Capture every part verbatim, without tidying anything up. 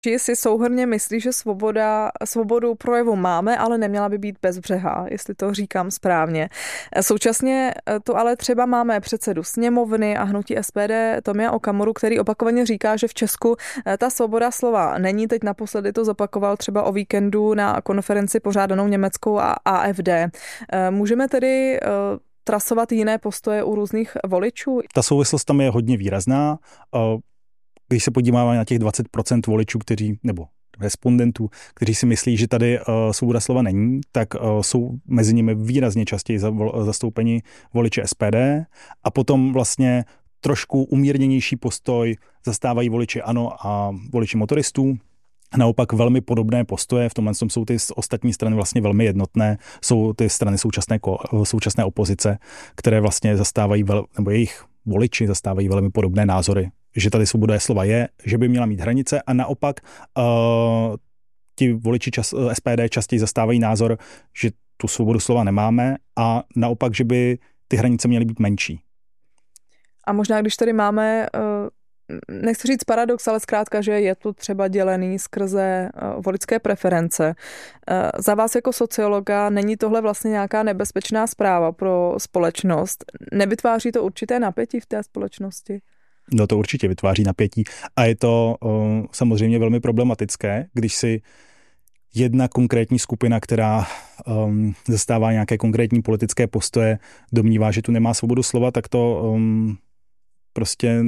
Či si souhrnně myslí, že svoboda, svobodu projevu máme, ale neměla by být bezbřehá, jestli to říkám správně. Současně tu ale třeba máme předsedu sněmovny a hnutí S P D Tomia Okamuru, který opakovaně říká, že v Česku ta svoboda slova není. Teď naposledy to zopakoval třeba o víkendu na konferenci pořádanou německou a A F D. Můžeme tedy trasovat jiné postoje u různých voličů? Ta souvislost tam je hodně výrazná. Když se podíváme na těch dvacet procent voličů, kteří, nebo respondentů, kteří si myslí, že tady uh, svoboda slova není, tak uh, jsou mezi nimi výrazně častěji zastoupeni voliči S P D a potom vlastně trošku umírněnější postoj zastávají voliči ANO a voliči motoristů. Naopak velmi podobné postoje, v tomhle jsou ty ostatní strany vlastně velmi jednotné, jsou ty strany současné, současné opozice, které vlastně zastávají, vel, nebo jejich voliči zastávají velmi podobné názory, že tady svoboda slova je, že by měla mít hranice a naopak uh, ti voliči čas, S P D častěji zastávají názor, že tu svobodu slova nemáme a naopak, že by ty hranice měly být menší. A možná, když tady máme, nechci říct paradox, ale zkrátka, že je tu třeba dělený skrze voličské preference. Za vás jako sociologa není tohle vlastně nějaká nebezpečná zpráva pro společnost? Nevytváří to určité napětí v té společnosti? No to určitě vytváří napětí a je to uh, samozřejmě velmi problematické, když si jedna konkrétní skupina, která um, zastává nějaké konkrétní politické postoje, domnívá, že tu nemá svobodu slova, tak to um, prostě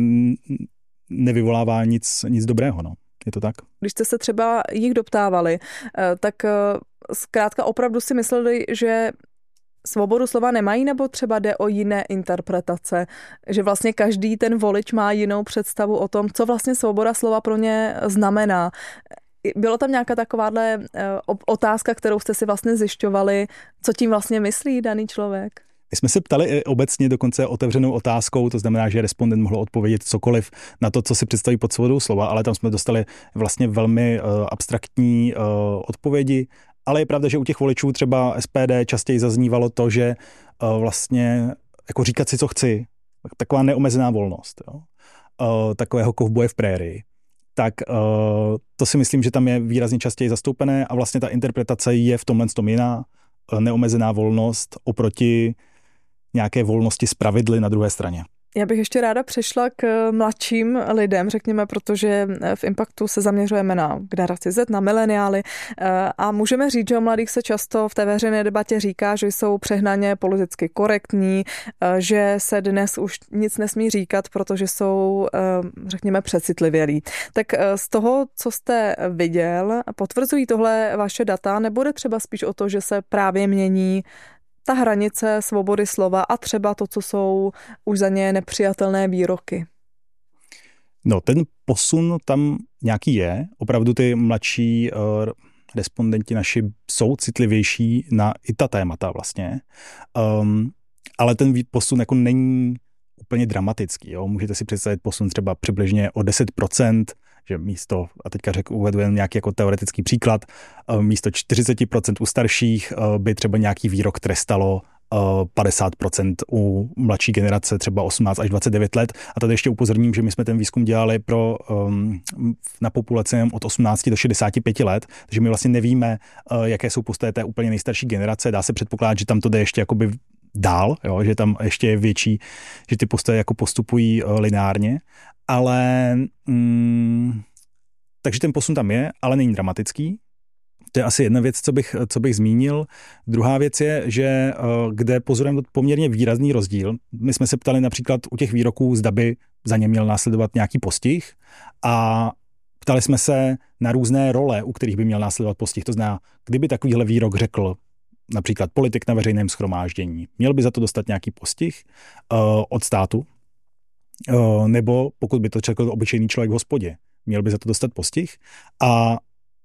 nevyvolává nic, nic dobrého. No. Je to tak? Když jste se třeba jich doptávali, tak zkrátka opravdu si mysleli, že svobodu slova nemají, nebo třeba jde o jiné interpretace? Že vlastně každý ten volič má jinou představu o tom, co vlastně svoboda slova pro ně znamená. Bylo tam nějaká takováhle otázka, kterou jste si vlastně zjišťovali, co tím vlastně myslí daný člověk? My jsme se ptali i obecně dokonce otevřenou otázkou, to znamená, že respondent mohl odpovědět cokoliv na to, co si představí pod svobodou slova, ale tam jsme dostali vlastně velmi uh, abstraktní uh, odpovědi. Ale je pravda, že u těch voličů třeba S P D častěji zaznívalo to, že uh, vlastně jako říkat si, co chci, taková neomezená volnost, jo? Uh, takového kovboje v prérii. Tak uh, to si myslím, že tam je výrazně častěji zastoupené a vlastně ta interpretace je v tomhle tom jiná, uh, neomezená volnost oproti nějaké volnosti z pravidly na druhé straně. Já bych ještě ráda přešla k mladším lidem, řekněme, protože v Impactu se zaměřujeme na generaci Z, na mileniály a můžeme říct, že o mladých se často v té veřejné debatě říká, že jsou přehnaně politicky korektní, že se dnes už nic nesmí říkat, protože jsou, řekněme, přecitlivělí. Tak z toho, co jste viděl, potvrzují tohle vaše data, nebo jde třeba spíš o to, že se právě mění ta hranice svobody slova a třeba to, co jsou už za ně nepřijatelné výroky? No, ten posun tam nějaký je. Opravdu ty mladší uh, respondenti naši jsou citlivější na i ta témata vlastně. Um, ale ten posun jako není úplně dramatický. Jo? Můžete si představit posun třeba přibližně o deset procent, že místo, a teďka řekl, uvedu jen nějaký jako teoretický příklad, místo čtyřicet procent u starších by třeba nějaký výrok trestalo padesát procent u mladší generace, třeba osmnáct až dvacet devět let. A tady ještě upozorním, že my jsme ten výzkum dělali pro, um, na populaci od osmnácti do šedesáti pěti let, takže my vlastně nevíme, uh, jaké jsou postoje té úplně nejstarší generace. Dá se předpokládat, že tam to jde ještě jakoby dál, jo, že tam ještě je větší, že ty postoje jako postupují uh, lineárně, ale mm, takže ten posun tam je, ale není dramatický. To je asi jedna věc, co bych, co bych zmínil. Druhá věc je, že kde pozorujeme poměrně výrazný rozdíl. My jsme se ptali například u těch výroků, zda by za ně měl následovat nějaký postih a ptali jsme se na různé role, u kterých by měl následovat postih. To znamená, kdyby takovýhle výrok řekl například politik na veřejném shromáždění, měl by za to dostat nějaký postih uh, od státu, uh, nebo pokud by to řekl obyčejný člověk v hospodě, měl by za to dostat postih. A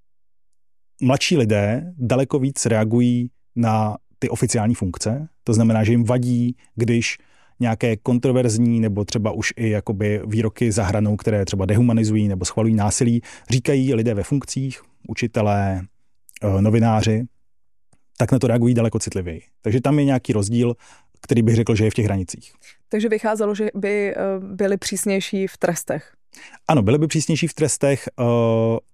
mladší lidé daleko víc reagují na ty oficiální funkce, to znamená, že jim vadí, když nějaké kontroverzní nebo třeba už i jakoby výroky za hranou, které třeba dehumanizují nebo schvalují násilí, říkají lidé ve funkcích, učitelé, novináři, tak na to reagují daleko citlivěji. Takže tam je nějaký rozdíl, který bych řekl, že je v těch hranicích. Takže vycházelo, že by byli přísnější v trestech. Ano, byly by přísnější v trestech,